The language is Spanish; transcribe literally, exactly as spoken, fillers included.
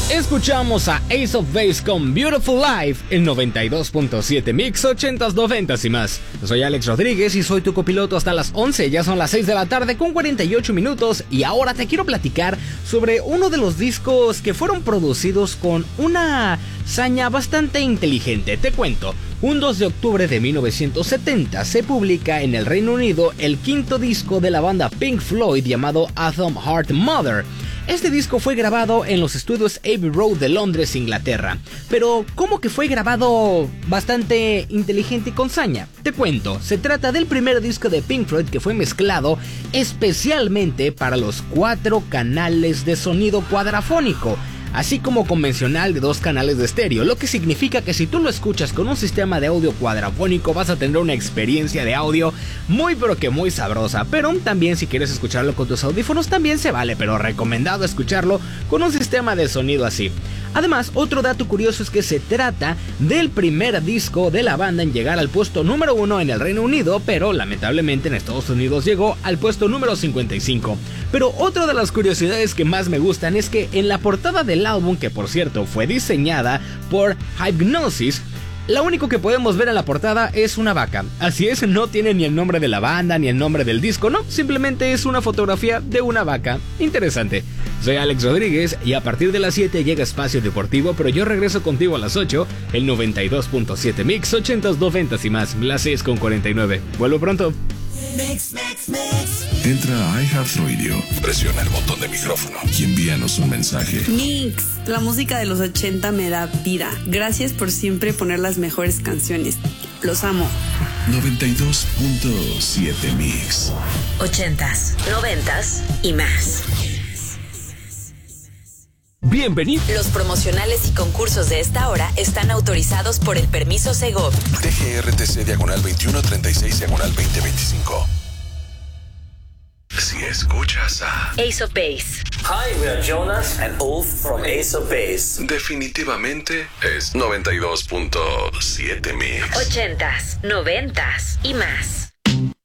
Escuchamos a Ace of Base con Beautiful Life en noventa y dos punto siete Mix, ochentas, noventas y más. Soy Alex Rodríguez y soy tu copiloto hasta las once. Ya son las seis de la tarde con cuarenta y ocho minutos y ahora te quiero platicar sobre uno de los discos que fueron producidos con una saña bastante inteligente. Te cuento. Un dos de octubre de mil novecientos setenta se publica en el Reino Unido el quinto disco de la banda Pink Floyd llamado Atom Heart Mother. Este disco fue grabado en los estudios Abbey Road de Londres, Inglaterra. Pero, ¿cómo que fue grabado bastante inteligente y con saña? Te cuento, se trata del primer disco de Pink Floyd que fue mezclado especialmente para los cuatro canales de sonido cuadrafónico, así como convencional de dos canales de estéreo, lo que significa que si tú lo escuchas con un sistema de audio cuadrafónico vas a tener una experiencia de audio muy pero que muy sabrosa. Pero también si quieres escucharlo con tus audífonos también se vale, pero recomendado escucharlo con un sistema de sonido así. Además, otro dato curioso es que se trata del primer disco de la banda en llegar al puesto número uno en el Reino Unido, pero lamentablemente en Estados Unidos llegó al puesto número cincuenta y cinco. Pero otra de las curiosidades que más me gustan es que en la portada del álbum, que por cierto fue diseñada por Hypnosis, lo único que podemos ver en la portada es una vaca. Así es, no tiene ni el nombre de la banda ni el nombre del disco, no, simplemente es una fotografía de una vaca. Interesante. Soy Alex Rodríguez y a partir de las siete llega Espacio Deportivo, pero yo regreso contigo a las ocho, el noventa y dos punto siete Mix, ochentas, noventas y más, las seis con cuarenta y nueve. Vuelvo pronto. Mix, mix, mix. Entra a iHeartRadio, presiona el botón de micrófono y envíanos un mensaje. Mix, la música de los ochenta me da vida. Gracias por siempre poner las mejores canciones. Los amo. noventa y dos punto siete Mix. Ochentas, noventas y más. Bienvenido. Los promocionales y concursos de esta hora están autorizados por el permiso Segov. T G R T C diagonal veintiuno treinta y seis diagonal veinte veinticinco. Si escuchas a Ace of Base. Hi, we are Jonas and Ulf from Ace of Base. Definitivamente es noventa y dos punto siete Mix. Ochentas, noventas y más.